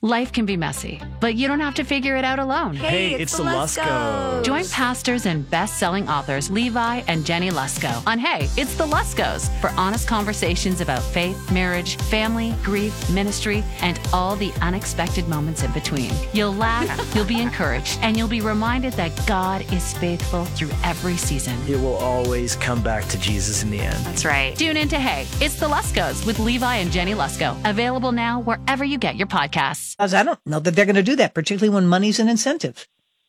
Life can be messy, but you don't have to figure it out alone. Hey, it's the Luskos. Join pastors and best-selling authors Levi and Jenny Lusko on Hey, It's the Luskos for honest conversations about faith, marriage, family, grief, ministry, and all the unexpected moments in between. You'll laugh, you'll be encouraged, and you'll be reminded that God is faithful through every season. It will always come back to Jesus in the end. That's right. Tune in to Hey, It's the Luskos with Levi and Jenny Lusko. Available now wherever you get your podcasts. I don't know that they're going to do that, particularly when money's an incentive.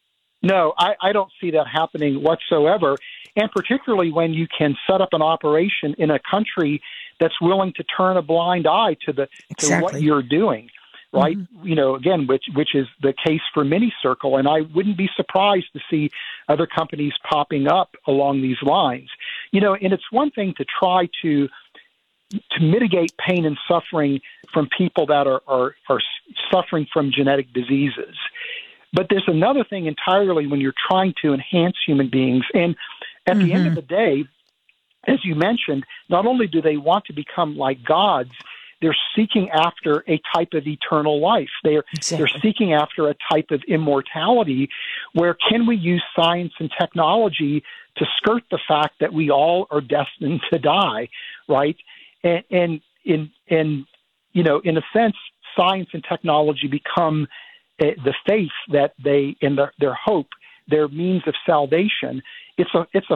No, I don't see that happening whatsoever, and particularly when you can set up an operation in a country that's willing to turn a blind eye to what you're doing, right? Mm-hmm. You know, again, which is the case for MiniCircle, and I wouldn't be surprised to see other companies popping up along these lines. You know, and it's one thing to try to mitigate pain and suffering from people that are suffering from genetic diseases. But there's another thing entirely when you're trying to enhance human beings. And at the end of the day, as you mentioned, not only do they want to become like gods, they're seeking after a type of eternal life. They're seeking after a type of immortality where can we use science and technology to skirt the fact that we all are destined to die, right? And in you know, in a sense, science and technology become the faith that they, in their hope, their means of salvation. It's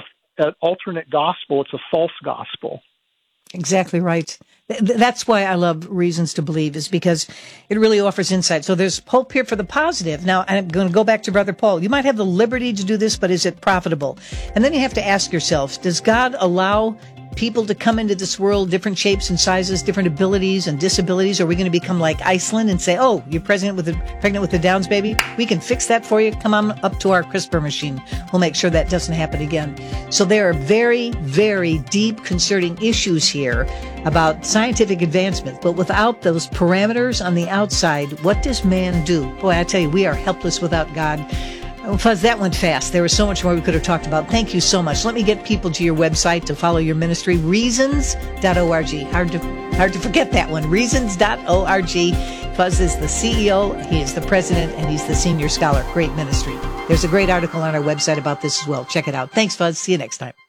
an alternate gospel. It's a false gospel. Exactly right. That's why I love Reasons to Believe, is because it really offers insight. So there's hope here for the positive. Now, I'm going to go back to Brother Paul. You might have the liberty to do this, but is it profitable? And then you have to ask yourself, does God allow people to come into this world, different shapes and sizes, different abilities and disabilities? Are we going to become like Iceland and say, oh, you're pregnant with the Downs baby? We can fix that for you. Come on up to our CRISPR machine. We'll make sure that doesn't happen again. So there are very, very deep concerning issues here about scientific advancement. But without those parameters on the outside, what does man do? Boy, I tell you, we are helpless without God. Fuzz, that went fast. There was so much more we could have talked about. Thank you so much. Let me get people to your website to follow your ministry, reasons.org. Hard to forget that one, reasons.org. Fuzz is the CEO, he is the president, and he's the senior scholar. Great ministry. There's a great article on our website about this as well. Check it out. Thanks, Fuzz. See you next time.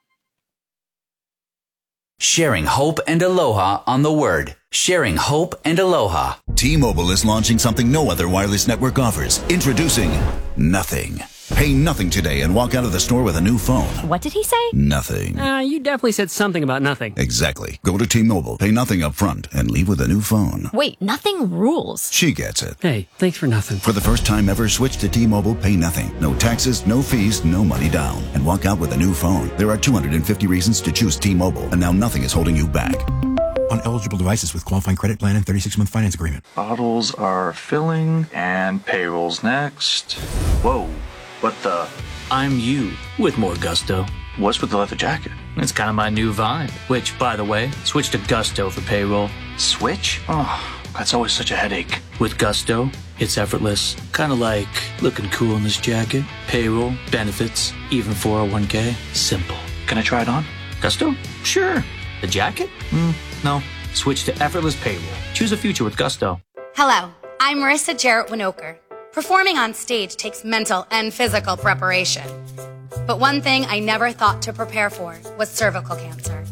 Sharing hope and aloha on the Word. Sharing hope and aloha. T-Mobile is launching something no other wireless network offers. Introducing Nothing. Pay nothing today and walk out of the store with a new phone. What did he say? Nothing. You definitely said something about nothing. Exactly. Go to T-Mobile, pay nothing up front, and leave with a new phone. Wait, nothing rules. She gets it. Hey, thanks for nothing. For the first time ever, switch to T-Mobile, pay nothing. No taxes, no fees, no money down. And walk out with a new phone. There are 250 reasons to choose T-Mobile, and now nothing is holding you back. On eligible devices with qualifying credit plan and 36-month finance agreement. Bottles are filling, and payroll's next. Whoa, what the? I'm you with more gusto. What's with the leather jacket? It's kind of my new vibe. Which, by the way, switch to Gusto for payroll. Switch? Oh, that's always such a headache. With Gusto, it's effortless. Kind of like looking cool in this jacket. Payroll, benefits, even 401k. Simple. Can I try it on? Gusto? Sure. The jacket? No. Switch to effortless payroll. Choose a future with Gusto. Hello, I'm Marissa Jarrett Winokur. Performing on stage takes mental and physical preparation. But one thing I never thought to prepare for was cervical cancer.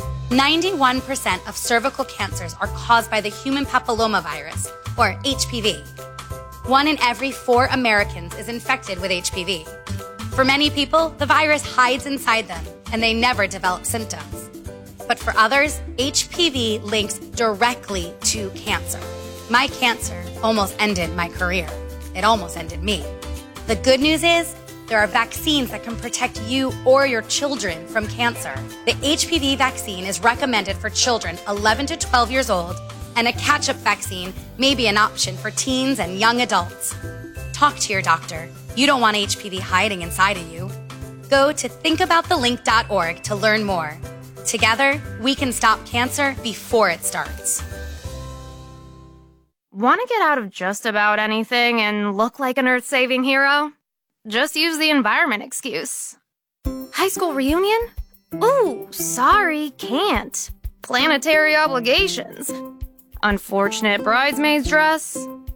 91% of cervical cancers are caused by the human papillomavirus, or HPV. 1 in every 4 Americans is infected with HPV. For many people, the virus hides inside them, and they never develop symptoms. But for others, HPV links directly to cancer. My cancer almost ended my career. It almost ended me. The good news is, there are vaccines that can protect you or your children from cancer. The HPV vaccine is recommended for children 11 to 12 years old, and a catch-up vaccine may be an option for teens and young adults. Talk to your doctor. You don't want HPV hiding inside of you. Go to thinkaboutthelink.org to learn more. Together, we can stop cancer before it starts. Want to get out of just about anything and look like an earth-saving hero? Just use the environment excuse. High school reunion? Ooh, sorry, can't. Planetary obligations. Unfortunate bridesmaid's dress?